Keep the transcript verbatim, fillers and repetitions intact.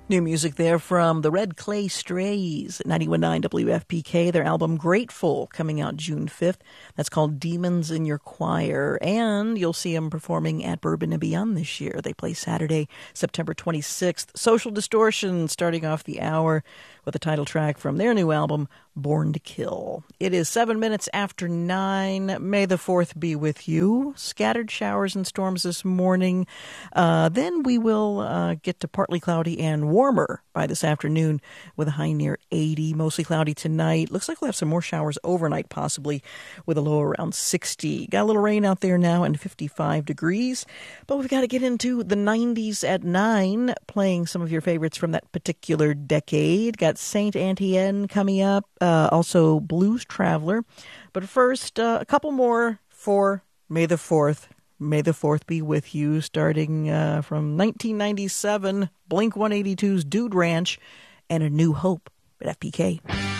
New music there from the Red Clay Strays at ninety-one point nine W F P K. Their album Grateful coming out June fifth. That's called Demons in Your Choir. And you'll see them performing at Bourbon and Beyond this year. They play Saturday, September twenty-sixth. Social Distortion starting off the hour with a title track from their new album, Born to Kill. It is seven minutes after nine. May the fourth be with you. Scattered showers and storms this morning. Uh, then we will uh, get to partly cloudy and warmer by this afternoon with a high near eighty. Mostly cloudy tonight. Looks like we'll have some more showers overnight possibly with a low around sixty. Got a little rain out there now and fifty-five degrees. But we've got to get into the nineties at nine, playing some of your favorites from that particular decade. Got Saint Etienne coming up. Uh, also Blues Traveler. But first, uh, a couple more for May the fourth. May the fourth be with you, starting uh, from nineteen ninety-seven, Blink one eighty-two's Dude Ranch, and A New Hope at F P K.